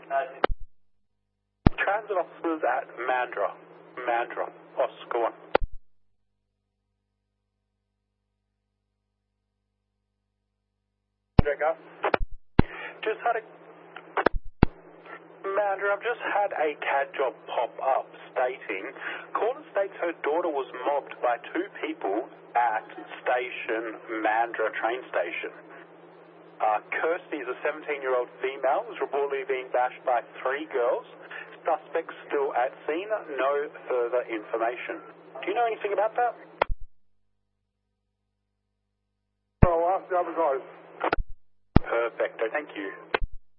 Transit officers at Mandurah. Oscar 1. Check up. Mandurah, I've just had a CAD job pop up stating, caller states her daughter was mobbed by two people at Mandurah train station. Kirsty is a 17-year-old female, was reportedly being bashed by three girls. Suspects still at scene, no further information. Do you know anything about that? I'll ask the other guys. Perfecto, thank you.